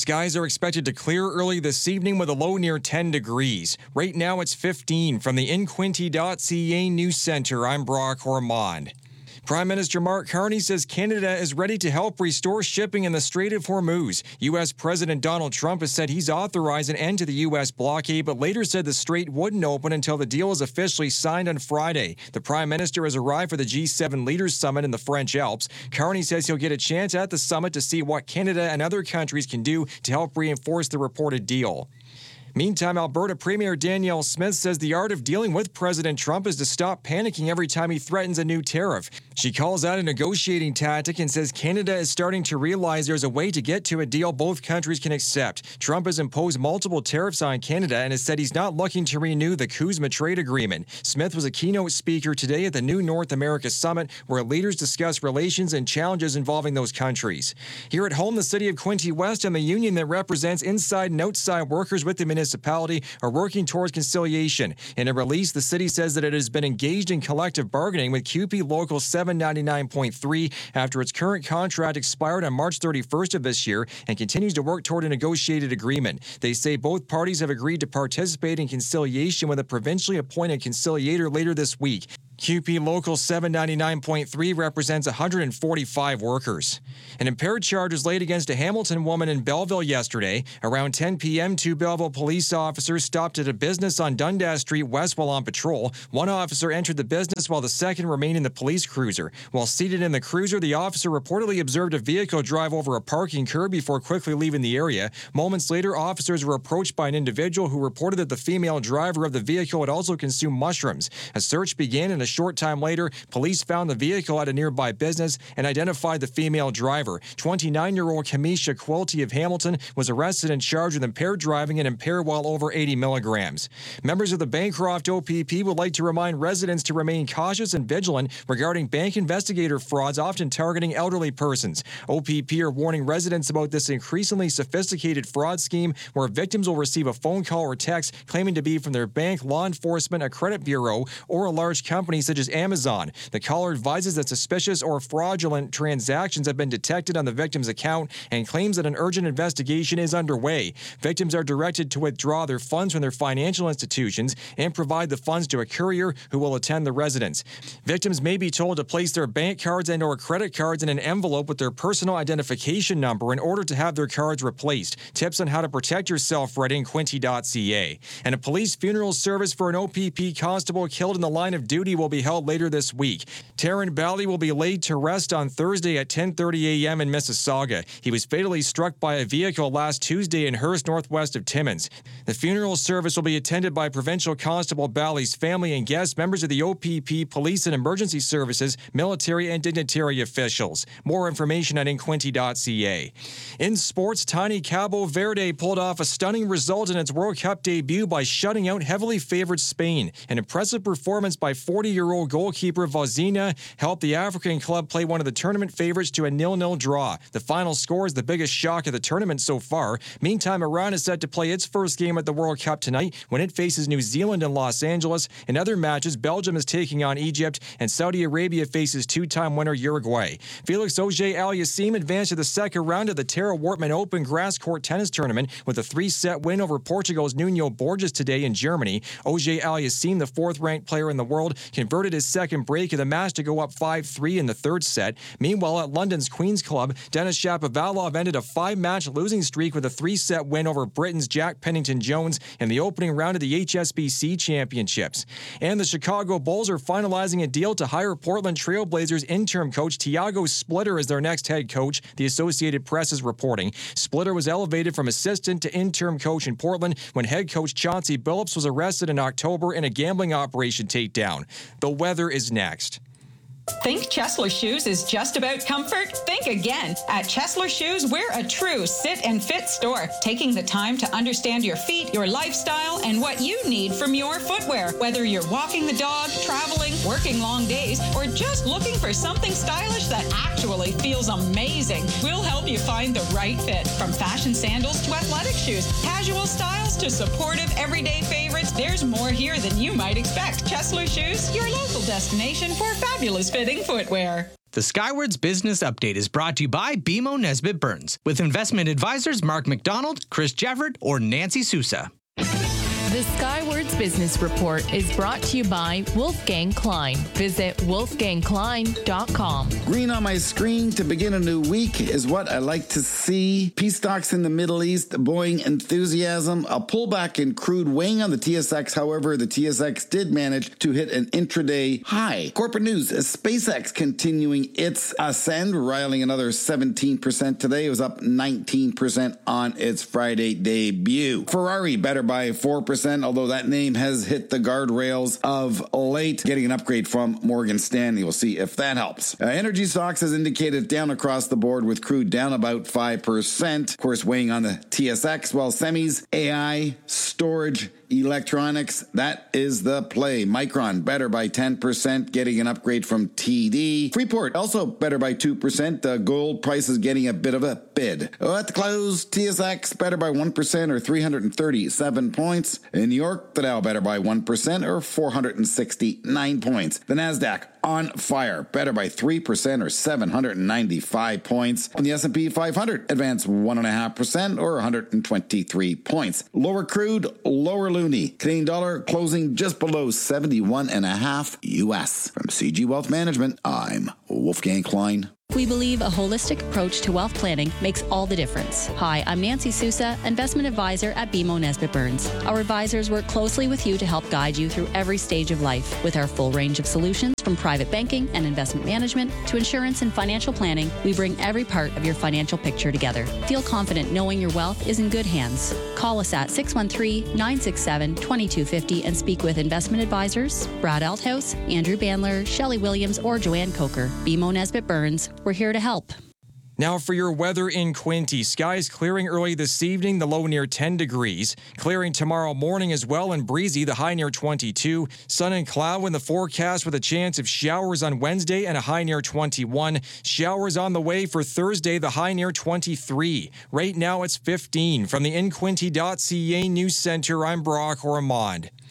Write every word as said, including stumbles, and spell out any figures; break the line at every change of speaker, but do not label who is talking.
Skies are expected to clear early this evening with a low near ten degrees. Right now it's fifteen. From the in quinte dot c a News Center, I'm Brock Ormond. Prime Minister Mark Carney says Canada is ready to help restore shipping in the Strait of Hormuz. U S. President Donald Trump has said he's authorized an end to the U S blockade, but later said the strait wouldn't open until the deal is officially signed on Friday. The Prime Minister has arrived for the G seven Leaders Summit in the French Alps. Carney says he'll get a chance at the summit to see what Canada and other countries can do to help reinforce the reported deal. Meantime, Alberta Premier Danielle Smith says the art of dealing with President Trump is to stop panicking every time he threatens a new tariff. She calls that a negotiating tactic and says Canada is starting to realize there's a way to get to a deal both countries can accept. Trump has imposed multiple tariffs on Canada and has said he's not looking to renew the CUSMA trade agreement. Smith was a keynote speaker today at the new North America Summit, where leaders discuss relations and challenges involving those countries. Here at home, the city of Quinte West and the union that represents inside and outside workers with the municipality are working towards conciliation. In a release, the city says that it has been engaged in collective bargaining with C U P Local seven ninety-nine point three after its current contract expired on March thirty-first of this year and continues to work toward a negotiated agreement. They say both parties have agreed to participate in conciliation with a provincially appointed conciliator later this week. C U P Local seven ninety-nine point three represents one hundred forty-five workers. An impaired charge was laid against a Hamilton woman in Belleville yesterday. Around ten p.m., two Belleville police officers stopped at a business on Dundas Street West while on patrol. One officer entered the business while the second remained in the police cruiser. While seated in the cruiser, the officer reportedly observed a vehicle drive over a parking curb before quickly leaving the area. Moments later, officers were approached by an individual who reported that the female driver of the vehicle had also consumed mushrooms. A search began, and a short time later, police found the vehicle at a nearby business and identified the female driver. twenty-nine-year-old Kamisha Quilty of Hamilton was arrested and charged with impaired driving and impaired while over eighty milligrams. Members of the Bancroft O P P would like to remind residents to remain cautious and vigilant regarding bank investigator frauds often targeting elderly persons. O P P are warning residents about this increasingly sophisticated fraud scheme where victims will receive a phone call or text claiming to be from their bank, law enforcement, a credit bureau, or a large company such as Amazon. The caller advises that suspicious or fraudulent transactions have been detected on the victim's account and claims that an urgent investigation is underway. Victims are directed to withdraw their funds from their financial institutions and provide the funds to a courier who will attend the residence. Victims may be told to place their bank cards and or credit cards in an envelope with their personal identification number in order to have their cards replaced. Tips on how to protect yourself read in quinte dot c a. And a police funeral service for an O P P constable killed in the line of duty will be held later this week. Taryn Bally will be laid to rest on Thursday at ten thirty a.m. in Mississauga. He was fatally struck by a vehicle last Tuesday in Hearst, northwest of Timmins. The funeral service will be attended by Provincial Constable Bally's family and guests, members of the O P P, police and emergency services, military and dignitary officials. More information at in quinte dot c a. In sports, tiny Cabo Verde pulled off a stunning result in its World Cup debut by shutting out heavily favored Spain. An impressive performance by forty-year-old goalkeeper Vozina helped the African club play one of the tournament favorites to a nil nil draw. The final score is the biggest shock of the tournament so far. Meantime, Iran is set to play its first game at the World Cup tonight when it faces New Zealand in Los Angeles. In other matches, Belgium is taking on Egypt and Saudi Arabia faces two-time winner Uruguay. Felix Auger-Aliassime advanced to the second round of the Tara Wortman Open grass court tennis tournament with a three-set win over Portugal's Nuno Borges today in Germany. Auger-Aliassime, the fourth-ranked player in the world, converted his second break of the match to go up five three in the third set. Meanwhile, at London's Queen's Club, Denis Shapovalov ended a five-match losing streak with a three-set win over Britain's Jack Pennington-Jones in the opening round of the H S B C Championships. And the Chicago Bulls are finalizing a deal to hire Portland Trail Blazers interim coach Tiago Splitter as their next head coach, the Associated Press is reporting. Splitter was elevated from assistant to interim coach in Portland when head coach Chauncey Billups was arrested in October in a gambling operation takedown. The weather is next.
Think Chesler Shoes is just about comfort? Think again. At Chesler Shoes, we're a true sit and fit store, taking the time to understand your feet, your lifestyle, and what you need from your footwear. Whether you're walking the dog, traveling, working long days, or just looking for something stylish that actually feels amazing, we'll help you find the right fit. From fashion sandals to athletic shoes, casual styles to supportive everyday favorites, there's more here than you might expect. Chesler Shoes, your local destination for fabulous fitting footwear.
The Skywards Business Update is brought to you by B M O Nesbitt Burns, with investment advisors Mark McDonald, Chris Jefford, or Nancy Sousa.
The Skywards Business Report is brought to you by Wolfgang Klein. Visit wolfgang klein dot com.
Green on my screen to begin a new week is what I like to see. Peace stocks in the Middle East, Boeing enthusiasm, a pullback in crude weighing on the T S X. However, the T S X did manage to hit an intraday high. Corporate news, SpaceX continuing its ascend, riling another seventeen percent today. It was up nineteen percent on its Friday debut. Ferrari better by four percent. Although that name has hit the guardrails of late, getting an upgrade from Morgan Stanley. We'll see if that helps. Uh, energy stocks, as indicated, down across the board, with crude down about five percent. Of course, weighing on the T S X, while semis, A I, storage, electronics, that is the play. Micron better by ten percent, getting an upgrade from T D. Freeport also better by two percent. The gold price is getting a bit of a bid. Oh, at the close, T S X better by one percent or three hundred thirty-seven points. In New York, the Dow better by one percent or four hundred sixty-nine points. The NASDAQ on fire, better by three percent or seven hundred ninety-five points. And the S and P five hundred advanced one point five percent or one hundred twenty-three points. Lower crude, lower loonie. Canadian dollar closing just below seventy-one and a half U S. From C G Wealth Management, I'm Wolfgang Klein.
We believe a holistic approach to wealth planning makes all the difference. Hi, I'm Nancy Sousa, investment advisor at B M O Nesbitt Burns. Our advisors work closely with you to help guide you through every stage of life. With our full range of solutions, from private banking and investment management to insurance and financial planning, we bring every part of your financial picture together. Feel confident knowing your wealth is in good hands. Call us at six one three, nine six seven, two two five zero and speak with investment advisors Brad Althouse, Andrew Bandler, Shelley Williams, or Joanne Coker. B M O Nesbitt Burns. We're here to help.
Now for your weather in Quinte. Skies clearing early this evening, the low near ten degrees. Clearing tomorrow morning as well and breezy, the high near twenty-two. Sun and cloud in the forecast with a chance of showers on Wednesday and a high near twenty-one. Showers on the way for Thursday, the high near twenty-three. Right now it's fifteen. From the in quinte dot c a News Center, I'm Brock Ormond.